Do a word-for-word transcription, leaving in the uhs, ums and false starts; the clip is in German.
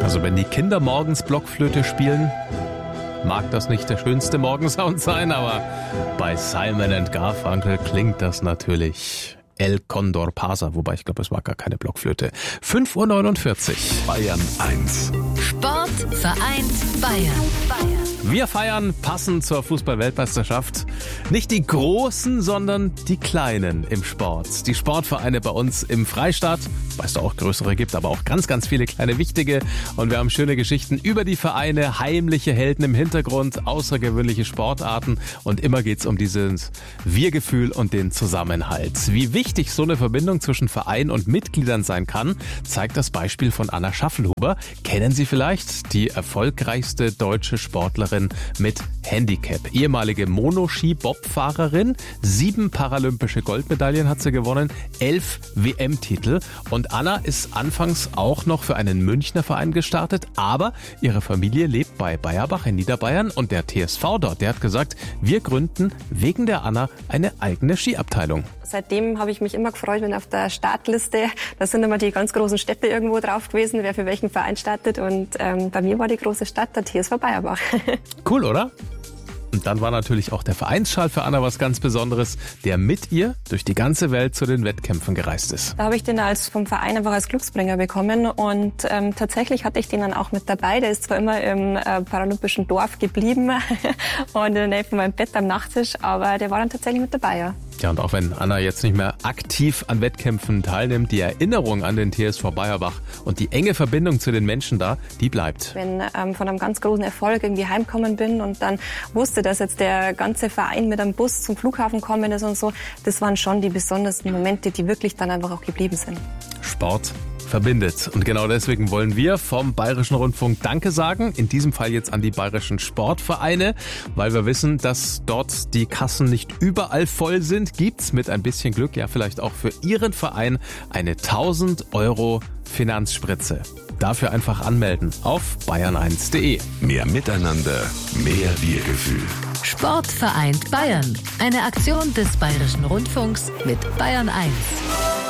Also wenn die Kinder morgens Blockflöte spielen, mag das nicht der schönste Morgensound sein, aber bei Simon and Garfunkel klingt das natürlich El Condor Pasa, wobei ich glaube, es war gar keine Blockflöte. fünf Uhr neunundvierzig. Bayern eins. Sport vereint Bayern. Bayern. Wir feiern passend zur Fußball-Weltmeisterschaft nicht die Großen, sondern die Kleinen im Sport. Die Sportvereine bei uns im Freistaat, weil es da auch größere gibt, aber auch ganz, ganz viele kleine wichtige. Und wir haben schöne Geschichten über die Vereine, heimliche Helden im Hintergrund, außergewöhnliche Sportarten. Und immer geht's um dieses Wir-Gefühl und den Zusammenhalt. Wie wichtig so eine Verbindung zwischen Verein und Mitgliedern sein kann, zeigt das Beispiel von Anna Schaffelhuber. Kennen Sie vielleicht? Die erfolgreichste deutsche Sportlerin mit Handicap. Ehemalige Monoski-Bob-Fahrerin. Sieben paralympische Goldmedaillen hat sie gewonnen, elf W M-Titel. Und Anna ist anfangs auch noch für einen Münchner Verein gestartet, aber ihre Familie lebt bei Bayerbach in Niederbayern und der T S V dort, der hat gesagt, wir gründen wegen der Anna eine eigene Skiabteilung. Seitdem habe ich mich immer gefreut, wenn auf der Startliste, da sind immer die ganz großen Städte irgendwo drauf gewesen, wer für welchen Verein startet. Und ähm, bei mir war die große Stadt der T S V Bayerbach. Cool, oder? Und dann war natürlich auch der Vereinsschal für Anna was ganz Besonderes, der mit ihr durch die ganze Welt zu den Wettkämpfen gereist ist. Da habe ich den als vom Verein einfach als Glücksbringer bekommen und ähm, tatsächlich hatte ich den dann auch mit dabei. Der ist zwar immer im äh, paralympischen Dorf geblieben und in der Nähe von meinem Bett am Nachttisch, aber der war dann tatsächlich mit dabei, ja. Ja, und auch wenn Anna jetzt nicht mehr aktiv an Wettkämpfen teilnimmt, die Erinnerung an den T S V Bayerbach und die enge Verbindung zu den Menschen da, die bleibt. Wenn ähm, von einem ganz großen Erfolg irgendwie heimgekommen bin und dann wusste, dass jetzt der ganze Verein mit einem Bus zum Flughafen kommen ist und so, das waren schon die besondersten Momente, die wirklich dann einfach auch geblieben sind. Sport verbindet. Und genau deswegen wollen wir vom Bayerischen Rundfunk Danke sagen, in diesem Fall jetzt an die bayerischen Sportvereine, weil wir wissen, dass dort die Kassen nicht überall voll sind, gibt's mit ein bisschen Glück ja vielleicht auch für Ihren Verein eine tausend Euro Finanzspritze. Dafür einfach anmelden auf bayern eins punkt de. Mehr Miteinander, mehr Wir-Gefühl. Sport vereint Bayern. Eine Aktion des Bayerischen Rundfunks mit Bayern eins.